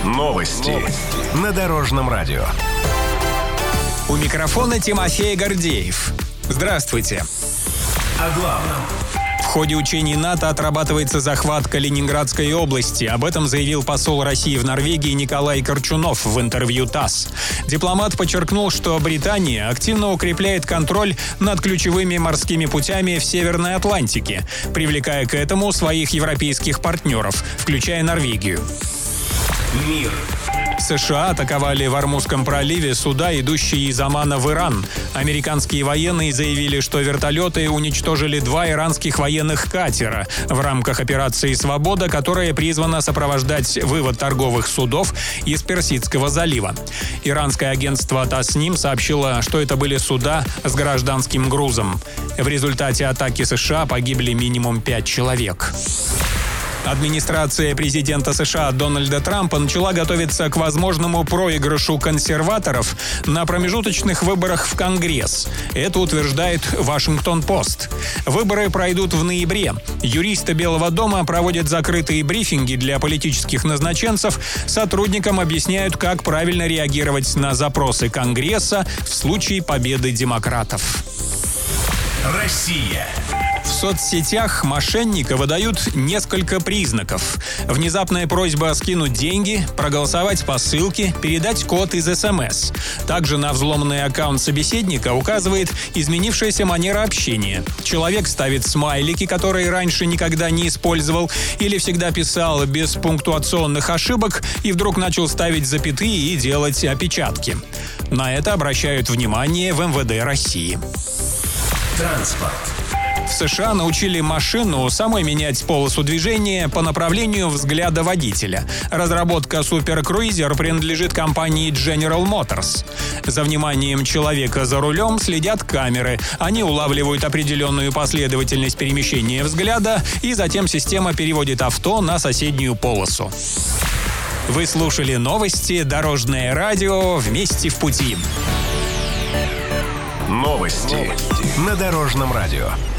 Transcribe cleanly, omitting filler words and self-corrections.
Новости на Дорожном радио. У микрофона Тимофей Гордеев. Здравствуйте. О главном. В ходе учений НАТО отрабатывается захват Калининградской области. Об этом заявил посол России в Норвегии Николай Корчунов в интервью ТАСС. Дипломат подчеркнул, что Британия активно укрепляет контроль над ключевыми морскими путями в Северной Атлантике, привлекая к этому своих европейских партнеров, включая Норвегию. Мир. США атаковали в Ормузском проливе суда, идущие из Омана в Иран. Американские военные заявили, что вертолеты уничтожили 2 иранских военных катера в рамках операции «Свобода», которая призвана сопровождать вывод торговых судов из Персидского залива. Иранское агентство Тасним сообщило, что это были суда с гражданским грузом. В результате атаки США погибли минимум 5 человек. Администрация президента США Дональда Трампа начала готовиться к возможному проигрышу консерваторов на промежуточных выборах в Конгресс. Это утверждает Вашингтон-Пост. Выборы пройдут в ноябре. Юристы Белого дома проводят закрытые брифинги для политических назначенцев. Сотрудникам объясняют, как правильно реагировать на запросы Конгресса в случае победы демократов. Россия. В соцсетях мошенника выдают несколько признаков. Внезапная просьба скинуть деньги, проголосовать по ссылке, передать код из СМС. Также на взломанный аккаунт собеседника указывает изменившаяся манера общения. Человек ставит смайлики, которые раньше никогда не использовал или всегда писал без пунктуационных ошибок, и вдруг начал ставить запятые и делать опечатки. На это обращают внимание в МВД России. Транспорт. В США научили машину самой менять полосу движения по направлению взгляда водителя. Разработка суперкруизер принадлежит компании General Motors. За вниманием человека за рулем следят камеры. Они улавливают определенную последовательность перемещения взгляда, и затем система переводит авто на соседнюю полосу. Вы слушали новости «Дорожное радио» вместе в пути. Новости на Дорожном радио.